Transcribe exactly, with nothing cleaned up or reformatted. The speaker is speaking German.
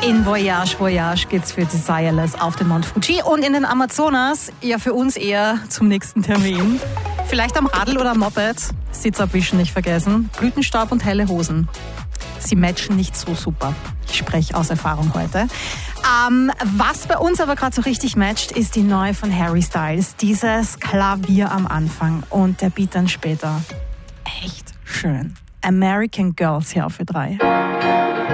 In Voyage, Voyage geht's für Desireless auf den Mount Fuji und in den Amazonas, ja für uns eher zum nächsten Termin. Vielleicht am Radl oder am Moped, Sitz abwischen nicht vergessen, Blütenstaub und helle Hosen. Sie matchen nicht so super. Ich spreche aus Erfahrung heute. Ähm, was bei uns aber gerade so richtig matcht, ist die neue von Harry Styles. Dieses Klavier am Anfang und der Beat dann später. Echt schön. American Girls hier auf für drei.